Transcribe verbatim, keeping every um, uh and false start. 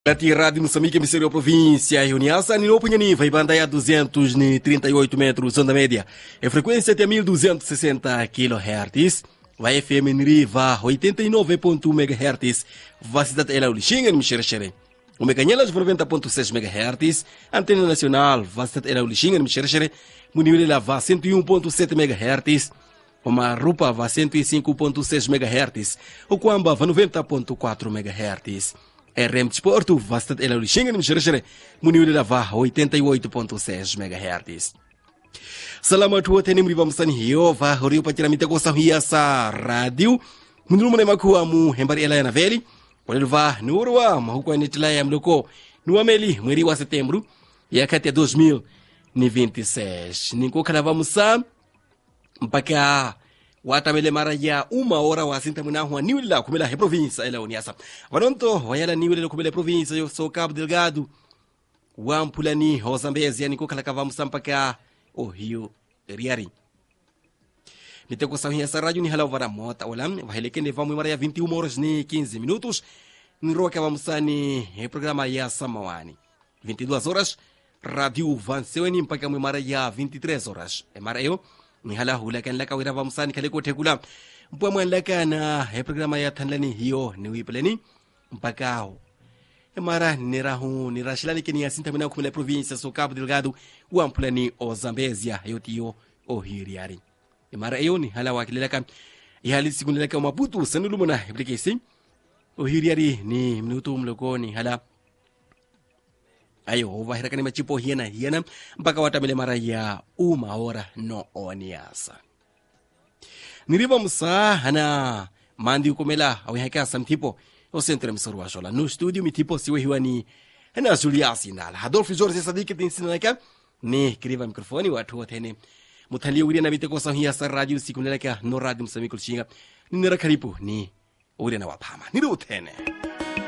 Aqui Rádio Moçambique, Ministério Província e Uniasa, no opinião vai banda a duzentos e trinta e oito metros, onda média. A frequência até mil duzentos e sessenta quilohertz. Vai F M Nriva, oitenta e nove ponto um megahertz. Vai cidade ela Ulixinga, no Xerexere. O Mecanhelas, noventa ponto seis megahertz. Antena Nacional, vai cidade ela Ulixinga, no Xerexere. Munimila, vai cento e um ponto sete megahertz. O Marupa, vai cento e cinco ponto seis megahertz. O Quamba, vai noventa ponto quatro megahertz. R M Desporto, vastad ela Ulixinga, no Xerexere. Munimila, vai oitenta e oito ponto seis megahertz. Salamat wa tani mri bamsani hiyo va horiyo pachiramite ko sahiya sa radio munuru mane makuwa mu hembari ela na veli wale va nurwa mahukwa nitila ya mloko no ameli mweri wa setembro ya kati ya dois mil e vinte e seis ninko kala vamos sa mpaka watamele mara ya uma hora wa sinta muna huwa niwila kumela he provinsa ela uniasa vanonto wayala niwila kumela provinsa yo so Cabo Delgado wa mpulani hozambezi yani ko kala kavamos sa mpaka o Rio Riari. Miteko sa essa rádio ni halau vara mota olam, vahelekende vamos mara ya vinte e uma horas ni quinze minutos. Nroka vamos sani e programa ya Samawani. vinte e duas horas rádio Vanseweni mpaka mara ya vinte e três horas. E mara eu ni halau lakan laka wira vamos sani kaleko tekula. Mpwa mwanlaka na e programa ya Tanlani hiyo ni wipeleni mpaka mara nerahu nirashilani kini yasinta mina kumele província so Cabo Delgado o ampulani o Zambézia yotiyo o Hiriari mara eu ni hala wakilelaka ihali sikunelaka Maputo sanulumuna iblikesi o Hiriari ni minuto mloko ni hala ayo ovahira kani machipo hiena hiena mpaka watamele mara ya uma hora no oniasa niriba musa hana mandi ukomela awihaka samtipo o centro emissor wa jola no estúdio mi tipo siwe hiwani ana Julia Sinal Adolfo Jorge Sadiq tin sinaka ne kriva microfone watu tene mutali uri na biteko sa hiya sa radio sikuneleka no radio Moçambique Ulixinga ni nera karibu ni uri na wapama ni rutene